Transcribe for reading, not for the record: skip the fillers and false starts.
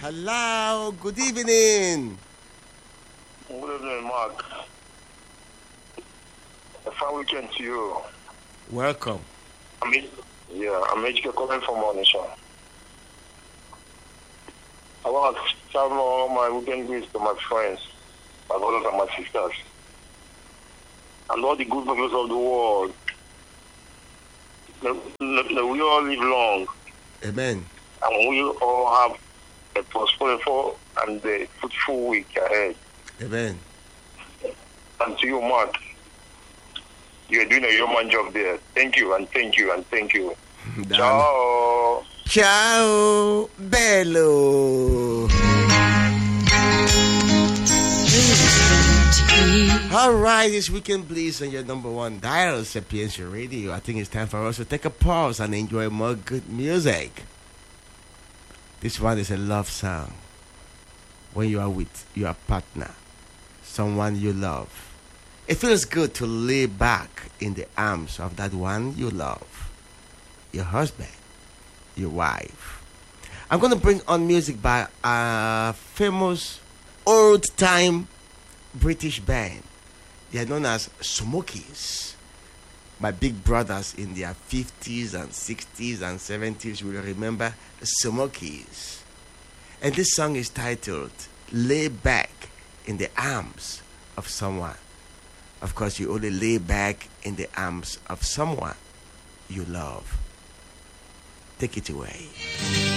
Hello, good evening. Good evening, Mark. A fine weekend to you. Welcome. I'm HK calling from Onisha. I want to shout all my weekend greetings to my friends, my brothers and my sisters, and all the good peoples of the world. May we all live long. Amen. And we all have a prosperous and a fruitful week ahead. Amen. And to you, Mark, you're doing a human job there. Thank you and thank you and thank you. Ciao. Ciao, bello. All right, this weekend, please, on your number one dial, Sapientia Radio. I think it's time for us to take a pause and enjoy more good music. This one is a love song. When you are with your partner, someone you love, it feels good to lay back in the arms of that one you love, your husband, your wife. I'm going to bring on music by a famous old-time British band. They are known as Smokies. My big brothers in their 50s and 60s and 70s will remember Smokies. And this song is titled Lay Back in the Arms of Someone. Of course, you only lay back in the arms of someone you love. Take it away.